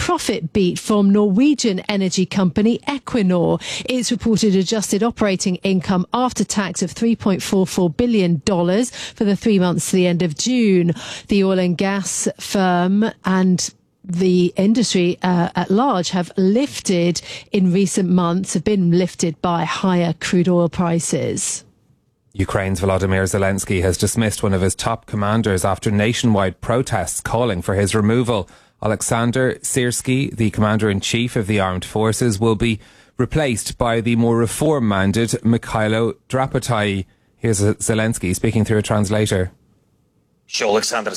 profit beat from Norwegian energy company Equinor. It's reported adjusted operating income after tax of $3.44 billion for the 3 months to the end of June. The oil and gas firm and the industry at large have lifted in recent months, have been lifted by higher crude oil prices. Ukraine's Volodymyr Zelensky has dismissed one of his top commanders after nationwide protests calling for his removal. Alexander Syrsky, the commander-in-chief of the armed forces, will be replaced by the more reform-minded Mikhailo Drapotai. Here's Zelensky speaking through a translator. Alexander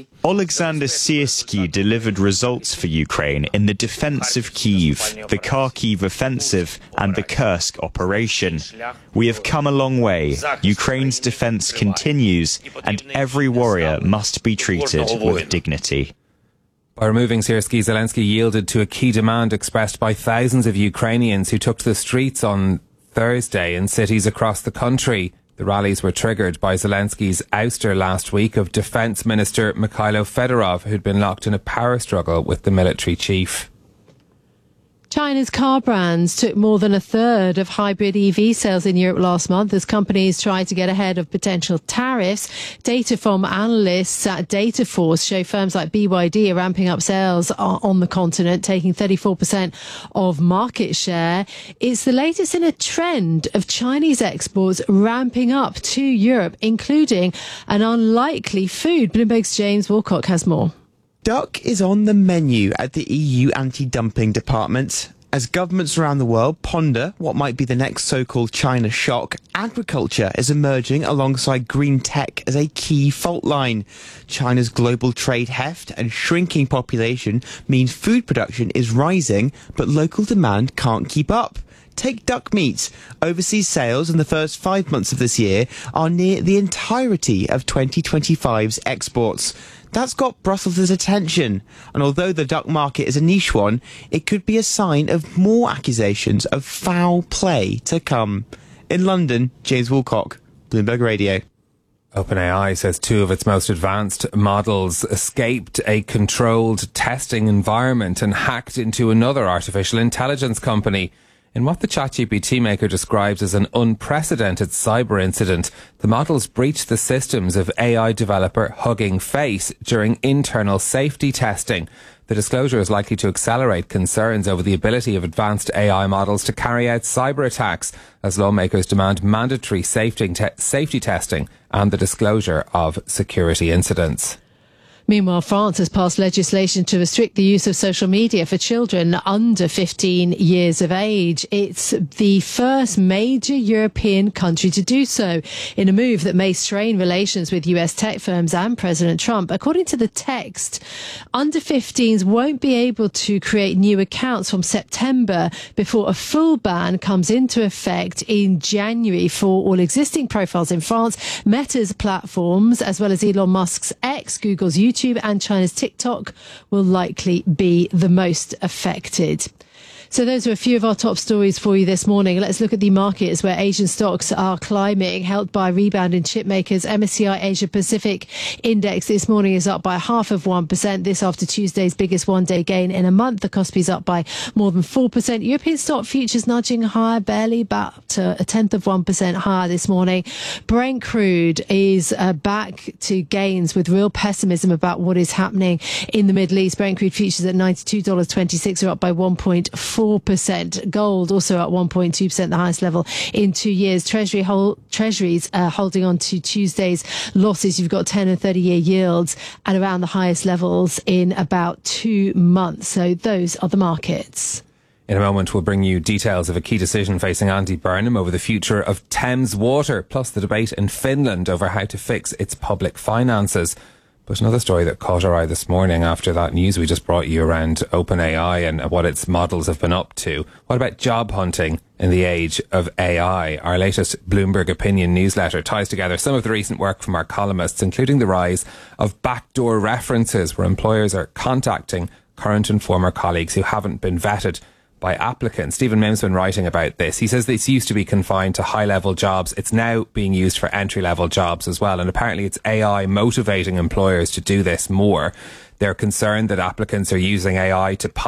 Syrsky delivered results for Ukraine in the defense of Kyiv, the Kharkiv offensive and the Kursk operation. We have come a long way. Ukraine's defense continues and every warrior must be treated with dignity. By removing Syrsky, Zelensky yielded to a key demand expressed by thousands of Ukrainians who took to the streets on Thursday in cities across the country. The rallies were triggered by Zelensky's ouster last week of Defence Minister Mikhailo Fedorov, who'd been locked in a power struggle with the military chief. China's car brands took more than a third of hybrid EV sales in Europe last month as companies tried to get ahead of potential tariffs. Data from analysts at Dataforce show firms like BYD are ramping up sales on the continent, taking 34% of market share. It's the latest in a trend of Chinese exports ramping up to Europe, including an unlikely food. Bloomberg's James Wilcock has more. Duck is on the menu at the EU anti-dumping department. As governments around the world ponder what might be the next so-called China shock, agriculture is emerging alongside green tech as a key fault line. China's global trade heft and shrinking population means food production is rising, but local demand can't keep up. Take duck meat. Overseas sales in the first 5 months of this year are near the entirety of 2025's exports. That's got Brussels' attention, and although the duck market is a niche one, it could be a sign of more accusations of foul play to come. In London, James Wilcock, Bloomberg Radio. OpenAI says 2 of its most advanced models escaped a controlled testing environment and hacked into another artificial intelligence company. In what the ChatGPT maker describes as an unprecedented cyber incident, the models breached the systems of AI developer Hugging Face during internal safety testing. The disclosure is likely to accelerate concerns over the ability of advanced AI models to carry out cyber attacks, as lawmakers demand mandatory safety testing and the disclosure of security incidents. Meanwhile, France has passed legislation to restrict the use of social media for children under 15 years of age. It's the first major European country to do so, in a move that may strain relations with US tech firms and President Trump. According to the text, under 15s won't be able to create new accounts from September before a full ban comes into effect in January for all existing profiles in France. Meta's platforms, as well as Elon Musk's X, Google's YouTube, and China's TikTok will likely be the most affected. So those are a few of our top stories for you this morning. Let's look at the markets where Asian stocks are climbing, helped by rebound in chip makers. MSCI Asia Pacific Index this morning is up by 0.5%. This after Tuesday's biggest one-day gain in a month. The Kospi's up by more than 4%. European stock futures nudging higher, barely about 0.1% higher this morning. Brent crude is back to gains with real pessimism about what is happening in the Middle East. Brent crude futures at $92.26 are up by 1.4%. Gold also at 1.2%, the highest level in 2 years. Treasuries holding on to Tuesday's losses. You've got 10 and 30-year yields at around the highest levels in about 2 months. So those are the markets. In a moment, we'll bring you details of a key decision facing Andy Burnham over the future of Thames Water, plus the debate in Finland over how to fix its public finances. But another story that caught our eye this morning after that news we just brought you around OpenAI and what its models have been up to. What about job hunting in the age of AI? Our latest Bloomberg Opinion newsletter ties together some of the recent work from our columnists, including the rise of backdoor references, where employers are contacting current and former colleagues who haven't been vetted by applicants. Stephen Mims been writing about this. He says this used to be confined to high-level jobs. It's now being used for entry-level jobs as well. And apparently it's AI motivating employers to do this more. They're concerned that applicants are using AI to